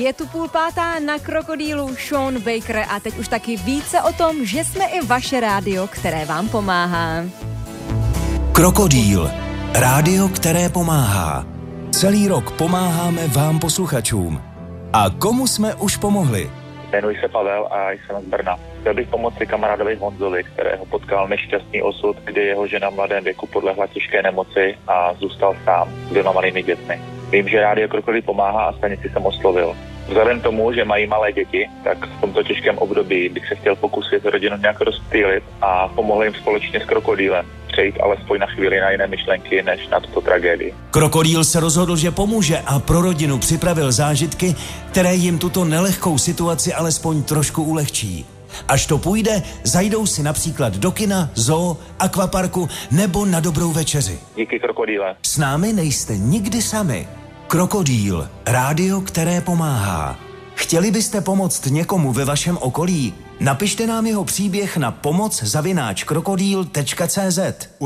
Je tu 4:30 na Krokodýlu Sean Baker a teď už taky více o tom, že jsme i vaše rádio, které vám pomáhá. Krokodýl. Rádio, které pomáhá. Celý rok pomáháme vám posluchačům. A komu jsme už pomohli? Jmenuji se Pavel a jsem z Brna. Chtěl bych pomoci kamarádovi Honzovi, kterého potkal nešťastný osud, kdy jeho žena v mladém věku podlehla těžké nemoci a zůstal sám s 2 malými dětmi. Vím, že rádio Krokodýl pomáhá a stanici jsem oslovil. Vzhledem k tomu, že mají malé děti, tak v tomto těžkém období bych se chtěl pokusit rodinu nějak rozptýlit a pomohl jim společně s Krokodýlem přejít alespoň na chvíli na jiné myšlenky než na tuto tragédii. Krokodýl se rozhodl, že pomůže a pro rodinu připravil zážitky, které jim tuto nelehkou situaci alespoň trošku ulehčí. Až to půjde, zajdou si například do kina, zoo, akvaparku nebo na dobrou večeři. Díky, Krokodýle. S námi nejste nikdy sami. Krokodýl, rádio, které pomáhá. Chtěli byste pomoct někomu ve vašem okolí? Napište nám jeho příběh na pomoc@krokodýl.cz.